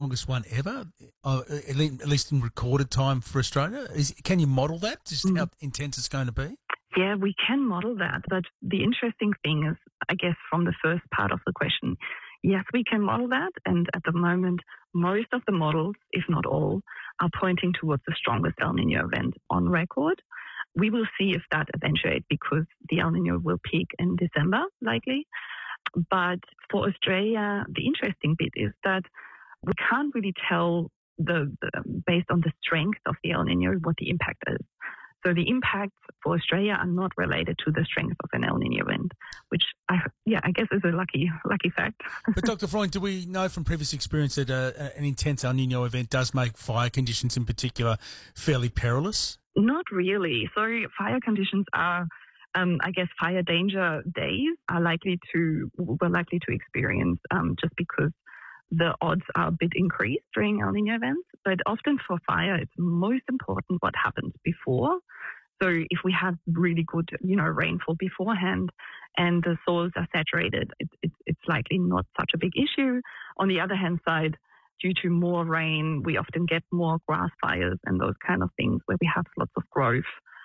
strongest one ever, at least in recorded time for Australia? Can you model that, just how intense it's going to be? Yeah, we can model that. But the interesting thing is, I guess, from the first part of the question, yes, we can model that. And at the moment, most of the models, if not all, are pointing towards the strongest El Nino event on record. We will see if that eventuates, because the El Nino will peak in December, likely. But for Australia, the interesting bit is that we can't really tell based on the strength of the El Nino what the impact is. So the impacts for Australia are not related to the strength of an El Nino event, which I guess is a lucky fact. But Dr. Freund, do we know from previous experience that an intense El Nino event does make fire conditions in particular fairly perilous? Not really. So fire conditions are, I guess, fire danger days we're likely to experience just because the odds are a bit increased during El Nino events. But often for fire, it's most important what happens before. So if we have really good, rainfall beforehand and the soils are saturated, it's likely not such a big issue. On the other hand side, due to more rain, we often get more grass fires and those kind of things where we have lots of growth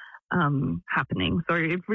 happening. So it's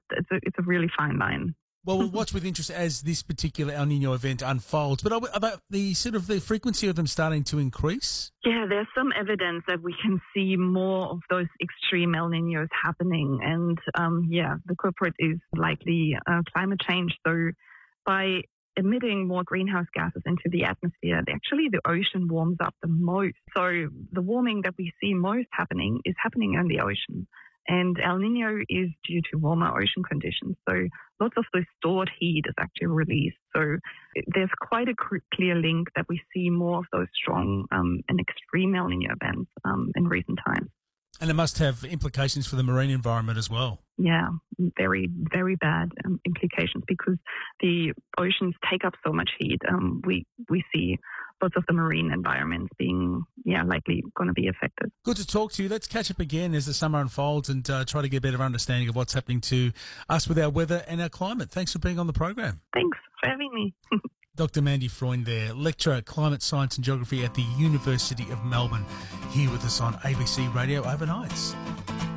a really fine line. Well, we'll watch with interest as this particular El Nino event unfolds. But about the frequency of them starting to increase? Yeah, there's some evidence that we can see more of those extreme El Ninos happening. And the culprit is likely climate change. So by emitting more greenhouse gases into the atmosphere, the ocean warms up the most. So the warming that we see most happening is happening in the ocean. And El Nino is due to warmer ocean conditions. So lots of the stored heat is actually released. So there's quite a clear link that we see more of those strong and extreme El Nino events in recent times. And it must have implications for the marine environment as well. Yeah, very, very bad implications, because the oceans take up so much heat. We see lots of the marine environments being, likely going to be affected. Good to talk to you. Let's catch up again as the summer unfolds and try to get a better understanding of what's happening to us with our weather and our climate. Thanks for being on the program. Thanks for having me. Dr. Mandy Freund there, lecturer, climate science and geography at the University of Melbourne, here with us on ABC Radio Overnights.